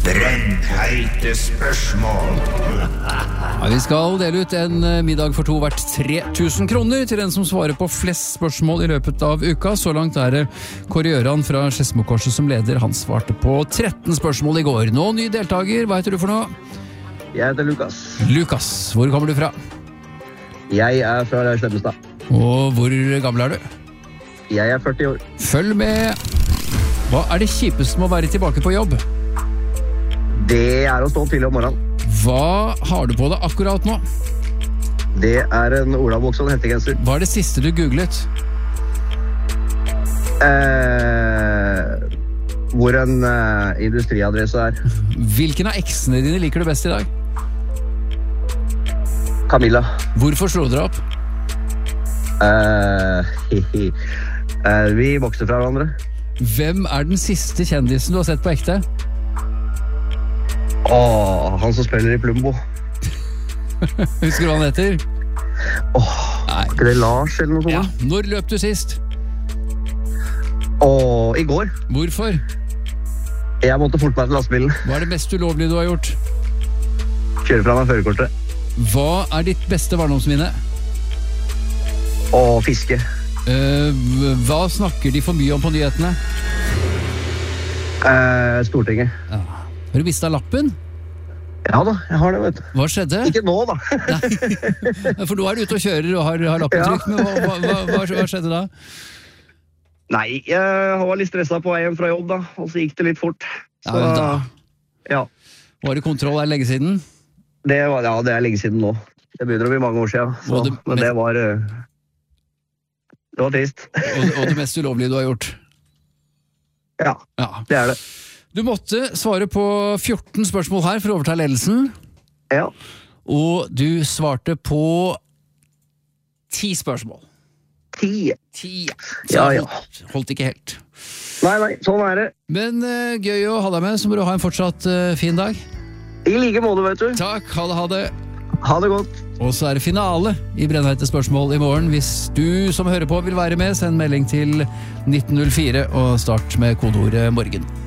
Brennheite spørsmål. Ja, vi skal dele ut en middag for to verdt 3000 kroner til den som svarer på flest spørsmål i løpet av uka. Så langt er det Kåre Gjøran fra Skedsmokorset som leder. Han svarte på 13 spørsmål i går. Nå ny deltaker, hva heter du for noe? Jeg heter Lukas. Lukas, hvor kommer du fra? Jeg er fra Slemmestad. Og hvor gammel er du? Jeg er 40 år. Følg med. Hva er det kjipeste med å være tilbake på jobb? Det er å stå tidlig om morgenen. Hva har du på deg akkurat nå? Det er en olabukse og en hettegenser. Hva er det siste du googlet? Hvor en industriadresse er. Hvilken av eksene dine liker du best i dag? Camilla. Hvorfor slår dere opp? Vi vokser fra hverandre. Hvem er den siste kjendisen du har sett på ekte? Han som spiller i Plumbo. Husker du hva han heter? Nei. Ikke det Lars eller noe sånt? Ja. Når løp du sist? I går. Hvorfor? Jeg måtte forte meg til lastebilen. Hva er det mest ulovlige du har gjort? Kjøre fra meg førerkortet. Hva er ditt beste barndomsminne? Fiske. Hva snakker de for mye om på nyhetene? Stortinget. Ja. Har du mistet lappen? Ja da, jeg har det, vet du. Hva skjedde? Ikke nå da. Nei, for nå er du ute og kjører og har lappen trykt, men hva skjedde da? Nei, jeg var litt stresset på vei hjem fra jobb da, og så gikk det litt fort. Så, ja. Var det kontroll her lenge siden? Det er lenge siden nå. Det begynner å bli mange år siden, men det var trist. Og det mest ulovlige du har gjort? Ja, det er det. Du måtte svare på 14 spørsmål her for å overta ledelsen. Ja. Og du svarte på 10 spørsmål. 10? Så holdt ikke helt. Nei, sånn er det. Men gøy å ha deg med, så må du ha en fortsatt fin dag. I like måte, vet du. Takk, ha det. Ha det godt. Og så er det finale i Brennheite spørsmål i morgen. Hvis du som hører på vil være med, send melding til 1904 og start med kodeordet morgen.